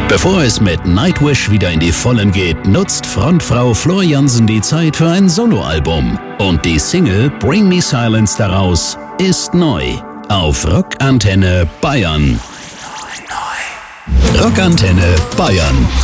Bevor es mit Nightwish wieder in die Vollen geht, nutzt Frontfrau Floor Jansen die Zeit für ein Soloalbum. Und die Single Bring Me Silence daraus ist neu auf Rockantenne Bayern. Rockantenne Bayern.